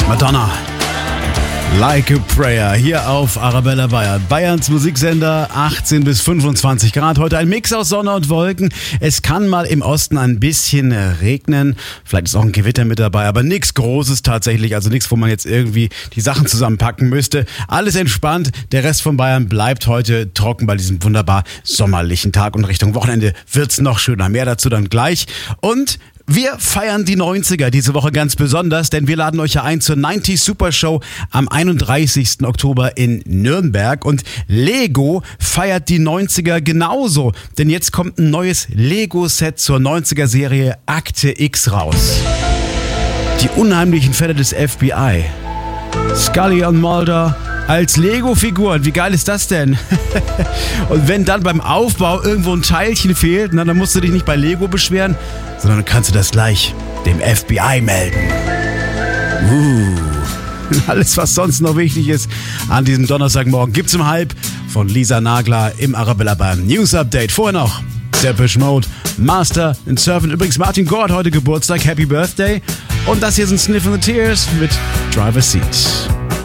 Madonna. Like a Prayer hier auf Arabella Bayern. Bayerns Musiksender, 18 bis 25 Grad. Heute ein Mix aus Sonne und Wolken. Es kann mal im Osten ein bisschen regnen. Vielleicht ist auch ein Gewitter mit dabei, aber nichts Großes tatsächlich. Also nichts, wo man jetzt irgendwie die Sachen zusammenpacken müsste. Alles entspannt. Der Rest von Bayern bleibt heute trocken bei diesem wunderbar sommerlichen Tag. Und Richtung Wochenende wird's noch schöner. Mehr dazu dann gleich. Und wir feiern die 90er diese Woche ganz besonders, denn wir laden euch ja ein zur 90s Super Show am 31. Oktober in Nürnberg. Und Lego feiert die 90er genauso, denn jetzt kommt ein neues Lego-Set zur 90er-Serie Akte X raus. Die unheimlichen Fälle des FBI. Scully und Mulder als Lego-Figuren. Wie geil ist das denn? Und wenn dann beim Aufbau irgendwo ein Teilchen fehlt, na, dann musst du dich nicht bei Lego beschweren, sondern kannst du das gleich dem FBI melden. Alles, was sonst noch wichtig ist an diesem Donnerstagmorgen, gibt's um 12:30 von Lisa Nagler im Arabella beim News Update. Vorher noch Depeche Mode, Master and Servant. Übrigens Martin Gore hat heute Geburtstag. Happy Birthday. Und das hier sind Sniff and the Tears mit Driver's Seat.